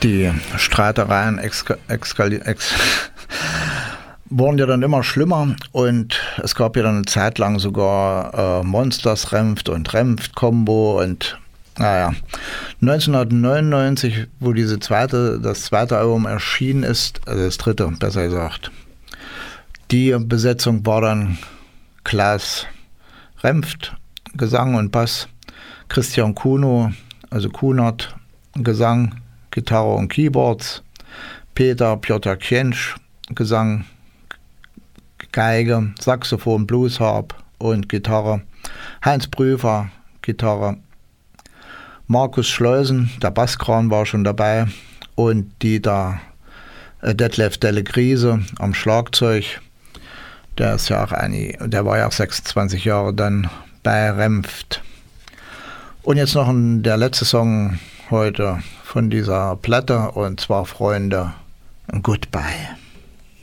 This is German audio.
Die Streitereien wurden ja dann immer schlimmer und es gab ja dann eine Zeit lang sogar Monsters Renft und Renft-Kombo und naja, 1999, wo das zweite Album erschienen ist, also das dritte, besser gesagt, die Besetzung war dann Klaas Renft, Gesang und Bass, Christian Kuno, also Kunert, Gesang, Gitarre und Keyboards, Piotr Kjentsch, Gesang, Geige, Saxophon, Bluesharp und Gitarre, Heinz Prüfer, Gitarre, Markus Schleusen, der Basskran war schon dabei und Detlef Delle-Griese am Schlagzeug. Der war ja auch 26 Jahre dann bei Renft. Und jetzt noch der letzte Song heute von dieser Platte und zwar Freunde, Goodbye.